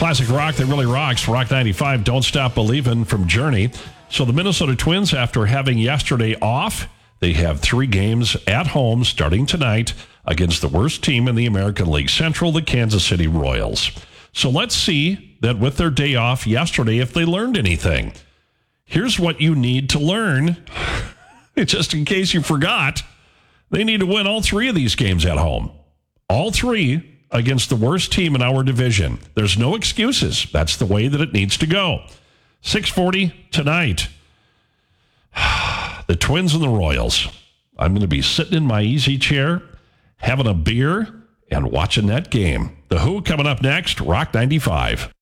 Classic rock that really rocks. Rock 95, Don't Stop Believin' from Journey. So the Minnesota Twins, after having yesterday off, they have 3 games at home starting tonight against the worst team in the American League Central, the Kansas City Royals. So let's see that with their day off yesterday, if they learned anything. Here's what you need to learn, just in case you forgot. They need to win all 3 of these games at home. All 3 against the worst team in our division. There's no excuses. That's the way that it needs to go. 6:40 tonight. The Twins and the Royals. I'm going to be sitting in my easy chair, having a beer, and watching that game. The Who coming up next, Rock 95.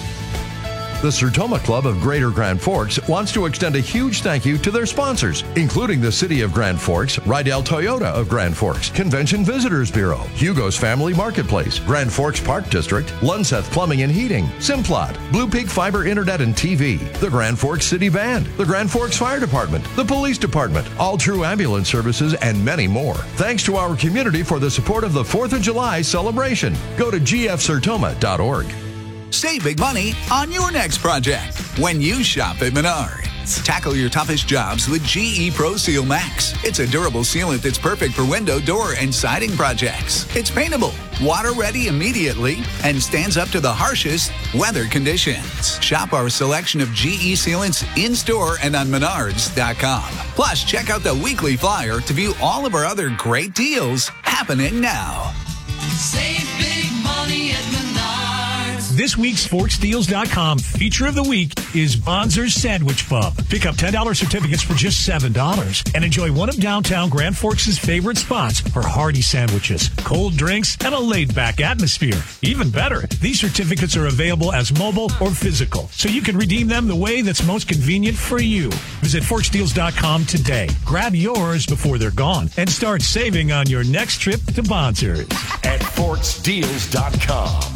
The Sertoma Club of Greater Grand Forks wants to extend a huge thank you to their sponsors, including the City of Grand Forks, Rydell Toyota of Grand Forks, Convention Visitors Bureau, Hugo's Family Marketplace, Grand Forks Park District, Lunseth Plumbing and Heating, Simplot, Blue Peak Fiber Internet and TV, the Grand Forks City Band, the Grand Forks Fire Department, the Police Department, All True Ambulance Services, and many more. Thanks to our community for the support of the 4th of July celebration. Go to gfsertoma.org. Save big money on your next project when you shop at Menards. Tackle your toughest jobs with GE Pro Seal Max. It's a durable sealant that's perfect for window, door, and siding projects. It's paintable, water ready immediately, and stands up to the harshest weather conditions. Shop our selection of GE sealants in-store and on Menards.com. Plus, check out the weekly flyer to view all of our other great deals happening now. Save big money at Menards. This week's ForksDeals.com feature of the week is Bonzer's Sandwich Pub. Pick up $10 certificates for just $7 and enjoy one of downtown Grand Forks' favorite spots for hearty sandwiches, cold drinks, and a laid-back atmosphere. Even better, these certificates are available as mobile or physical, so you can redeem them the way that's most convenient for you. Visit ForksDeals.com today. Grab yours before they're gone and start saving on your next trip to Bonzer's. At ForksDeals.com.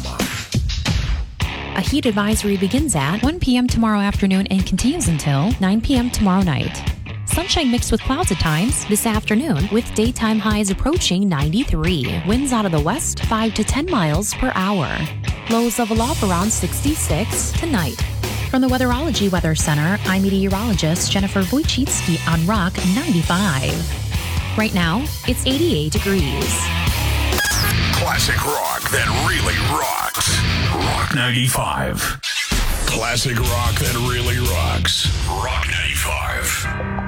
A heat advisory begins at 1 p.m. tomorrow afternoon and continues until 9 p.m. tomorrow night. Sunshine mixed with clouds at times this afternoon with daytime highs approaching 93. Winds out of the west 5 to 10 miles per hour. Lows level off around 66 tonight. From the Weatherology Weather Center, I'm meteorologist Jennifer Wojcicki on Rock 95. Right now, it's 88 degrees. Classic rock that really rocks. Rock 95. Classic rock that really rocks. Rock 95.